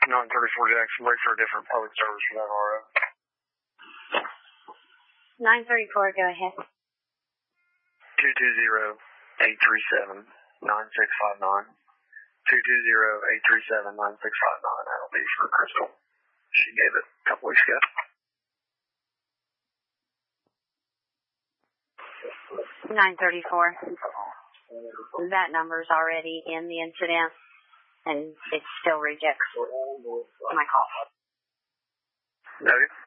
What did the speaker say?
934 Jackson, wait for a different public service for that RO. 934, go ahead. 220-837-9659. 220-837-9659. That'll be for Crystal. She gave it a couple weeks ago. 934. That number's already in the incident, and it still rejects my call. Okay.